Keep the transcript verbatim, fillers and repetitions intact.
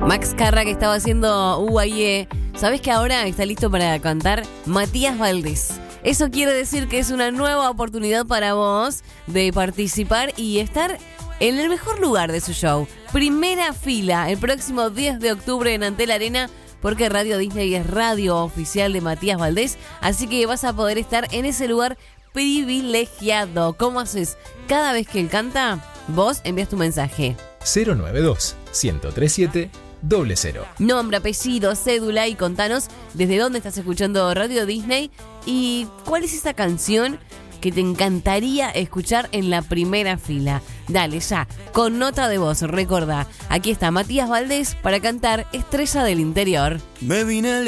Max Carra, que estaba haciendo U A I E. ¿Sabés que ahora está listo para cantar Matías Valdés? Eso quiere decir que es una nueva oportunidad para vos de participar y estar en el mejor lugar de su show. Primera fila, el próximo diez de octubre en Antel Arena, porque Radio Disney es radio oficial de Matías Valdés, así que vas a poder estar en ese lugar privilegiado. ¿Cómo haces? Cada vez que él canta, vos envías tu mensaje. cero nueve dos, uno cero tres siete, cero cero. Nombre, apellido, cédula y contanos desde dónde estás escuchando Radio Disney y cuál es esa canción que te encantaría escuchar en la primera fila. Dale ya, con nota de voz, recordá, aquí está Matías Valdés para cantar Estrella del Interior. Me vine